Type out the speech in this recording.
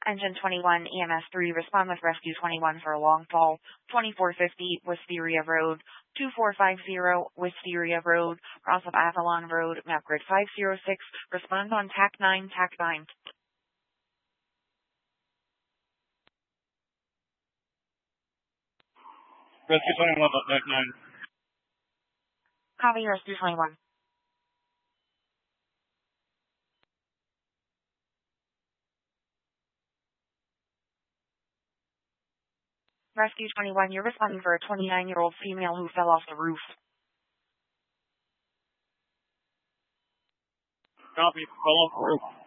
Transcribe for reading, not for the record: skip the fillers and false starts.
Engine 21, EMS 3, respond with Rescue 21 for a long fall. 2450, Wisteria Road. 2450, Wisteria Road, cross of Avalon Road, map grid 506, respond on TAC 9, TAC 9. Rescue 21, TAC 9. Copy, Rescue 21. Rescue 21, you're responding for a 29-year-old female who fell off the roof. Copy, fell off the roof.